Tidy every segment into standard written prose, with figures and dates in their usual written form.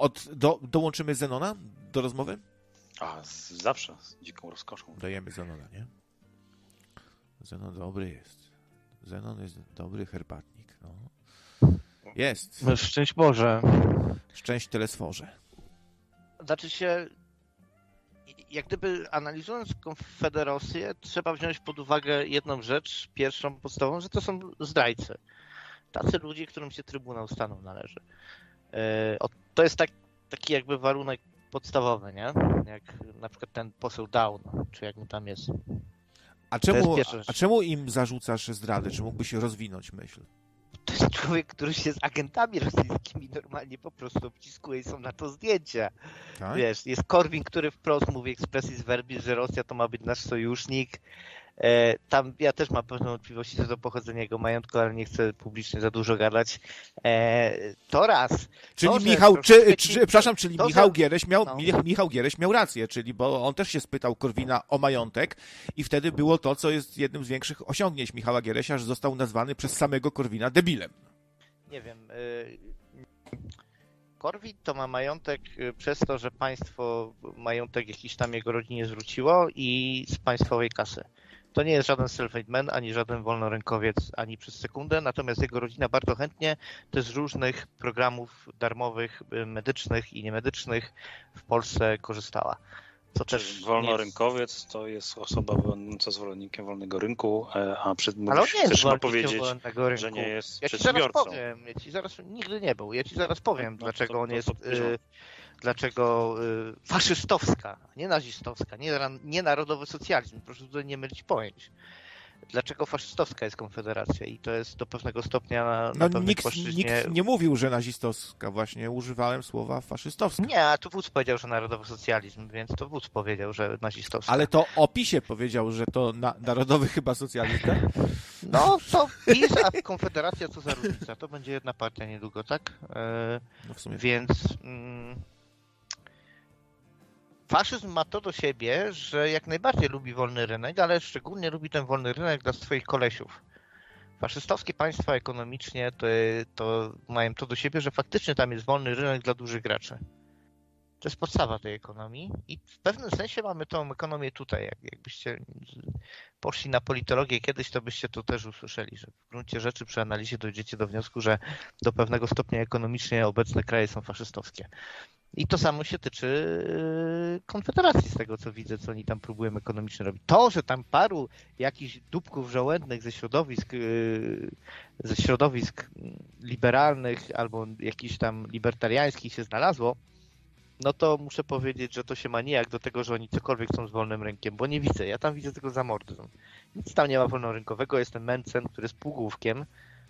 dołączymy Zenona do rozmowy? Zawsze, z dziką rozkoszą. Dajemy Zenona, nie? Zenon dobry jest. Zenon jest dobry herbatnik. No. Jest. No, szczęść Boże. Szczęść Telesforze. Znaczy się, jak gdyby analizując Konfederację, trzeba wziąć pod uwagę jedną rzecz, pierwszą, podstawową, że to są zdrajcy. Tacy ludzie, którym się Trybunał Stanu należy. To jest taki jakby warunek podstawowy, nie? Jak na przykład ten poseł Down, czy jak mu tam jest. A czemu im zarzucasz zdradę? Czy mógłbyś rozwinąć myśl? To jest człowiek, który się z agentami rosyjskimi normalnie po prostu obciskuje i są na to zdjęcia. Tak? Wiesz, jest Korwin, który wprost mówi expressis verbis, że Rosja to ma być nasz sojusznik. Tam ja też mam pewne wątpliwości co do pochodzenia jego majątku, ale nie chcę publicznie za dużo gadać. To raz. Czyli to, Michał, to, Michał Giereś miał rację, czyli bo on też się spytał Korwina o majątek i wtedy było to, co jest jednym z większych osiągnięć Michała Gieresia, że został nazwany przez samego Korwina debilem. Nie wiem. Korwin to ma majątek przez to, że państwo majątek jakiś tam jego rodzinie zwróciło i z państwowej kasy. To nie jest żaden self-made man, ani żaden wolnorynkowiec, ani przez sekundę, natomiast jego rodzina bardzo chętnie też z różnych programów darmowych, medycznych i niemedycznych w Polsce korzystała. Co też wolnorynkowiec to jest osoba będąca zwolennikiem wolnego rynku, a chcesz mu powiedzieć, że nie jest przedsiębiorcą. Ja ci zaraz nigdy nie był. Ja ci zaraz powiem, dlaczego on jest... Dlaczego faszystowska, nie nazistowska, nie narodowy socjalizm, proszę tutaj nie mylić pojęć. Dlaczego faszystowska jest Konfederacja i to jest do pewnego stopnia na pewnej płaszczyźnie... Nikt nie mówił, że nazistowska, właśnie używałem słowa faszystowska. Nie, a tu Wódz powiedział, że narodowy socjalizm, więc to Wódz powiedział, że nazistowska. Ale to o PiS-ie powiedział, że to narodowy chyba socjalizm, tak? No to PiS, a Konfederacja co za różnica, to będzie jedna partia niedługo, tak? No w sumie. Więc... Faszyzm ma to do siebie, że jak najbardziej lubi wolny rynek, ale szczególnie lubi ten wolny rynek dla swoich kolesiów. Faszystowskie państwa ekonomicznie to mają to do siebie, że faktycznie tam jest wolny rynek dla dużych graczy. To jest podstawa tej ekonomii i w pewnym sensie mamy tą ekonomię tutaj. Jakbyście poszli na politologię kiedyś, to byście to też usłyszeli, że w gruncie rzeczy przy analizie dojdziecie do wniosku, że do pewnego stopnia ekonomicznie obecne kraje są faszystowskie. I to samo się tyczy Konfederacji, z tego co widzę, co oni tam próbują ekonomicznie robić. To, że tam paru jakichś dupków żołędnych ze środowisk liberalnych albo jakichś tam libertariańskich się znalazło, no to muszę powiedzieć, że to się ma nijak do tego, że oni cokolwiek chcą z wolnym rynkiem, bo nie widzę. Ja tam widzę tylko zamordyzm. Nic tam nie ma wolnorynkowego. Jestem Mencen, który jest półgłówkiem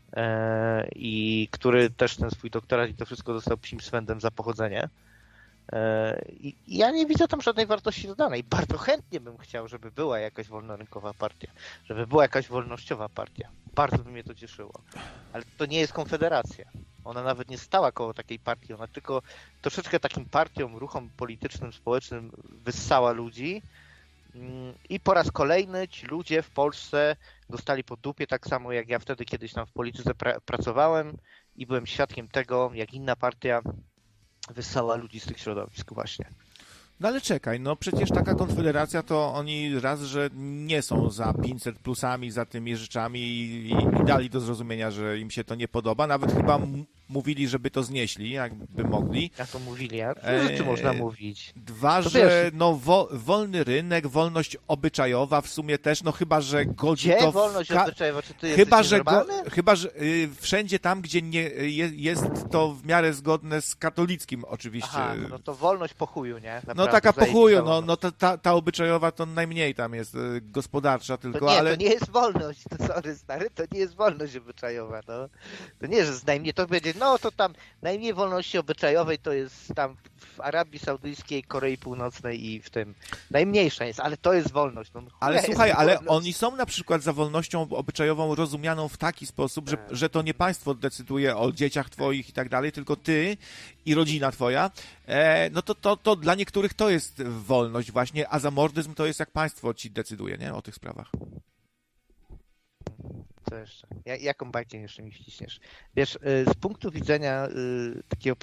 i który też ten swój doktorat i to wszystko dostał psim swędem za pochodzenie. I ja nie widzę tam żadnej wartości dodanej. Bardzo chętnie bym chciał, żeby była jakaś wolnorynkowa partia, żeby była jakaś wolnościowa partia. Bardzo by mnie to cieszyło. Ale to nie jest Konfederacja. Ona nawet nie stała koło takiej partii. Ona tylko troszeczkę takim partiom, ruchom politycznym, społecznym wyssała ludzi i po raz kolejny ci ludzie w Polsce dostali po dupie, tak samo jak ja wtedy kiedyś tam w polityce pracowałem i byłem świadkiem tego, jak inna partia wyssała ludzi z tych środowisk właśnie. No ale czekaj, no przecież taka Konfederacja to oni raz, że nie są za 500 plusami, za tymi rzeczami i dali do zrozumienia, że im się to nie podoba. Nawet chyba mówili, żeby to znieśli, jakby mogli. Jak to mówili? Czy można mówić? Dwa, to że wiesz, no wolny rynek, wolność obyczajowa w sumie też, no chyba, że godzi gdzie to... wolność obyczajowa? Czy ty chyba, jesteś chyba, że wszędzie tam, gdzie nie jest to w miarę zgodne z katolickim oczywiście. Aha, no to wolność po chuju, nie? Naprawdę, no taka po chuju, no ta obyczajowa to najmniej tam jest gospodarcza tylko, to nie, ale... To nie jest wolność, to sorry stary, to nie jest wolność obyczajowa, no. To nie, że najmniej to będzie, no to tam najmniej wolności obyczajowej to jest tam w Arabii Saudyjskiej, Korei Północnej i w tym najmniejsza jest, ale to jest wolność. No, ale słuchaj, ale oni są na przykład za wolnością obyczajową rozumianą w taki sposób, że to nie państwo decyduje o dzieciach twoich i tak dalej, tylko ty i rodzina twoja, no to dla niektórych to jest wolność właśnie, a zamordyzm to jest jak państwo ci decyduje, nie? O tych sprawach. Co jeszcze? Jaką bajkę jeszcze mi ściśniesz? Wiesz, z punktu widzenia takiego